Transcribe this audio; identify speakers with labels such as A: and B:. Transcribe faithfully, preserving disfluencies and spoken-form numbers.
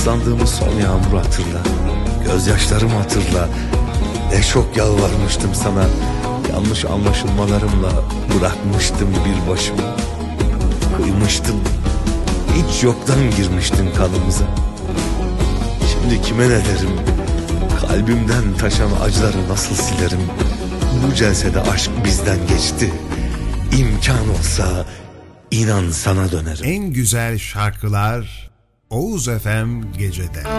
A: ıslandığımız son yağmuru hatırla. Gözyaşlarımı hatırla. Ne çok yalvarmıştım sana. Yanlış anlaşılmalarımla bırakmıştım bir başıma. Kıymıştın. Hiç yoktan girmiştin kanımıza. Şimdi kime ne derim? Kalbimden taşan acıları nasıl silerim? Bu celsede aşk bizden geçti. İmkan olsa inan sana dönerim.
B: En güzel şarkılar Oğuz F M Gece'de.